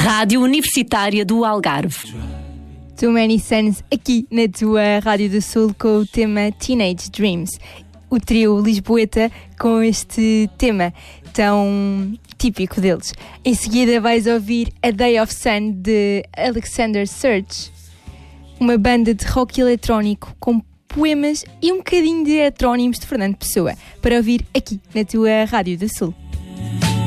Rádio Universitária do Algarve. Too Many Suns aqui na tua Rádio do Sul com o tema Teenage Dreams. O trio lisboeta com este tema tão típico deles. Em seguida vais ouvir A Day of Sun de Alexander Surge, uma banda de rock eletrónico com poemas e um bocadinho de heterónimos de Fernando Pessoa, para ouvir aqui na tua Rádio do Sul.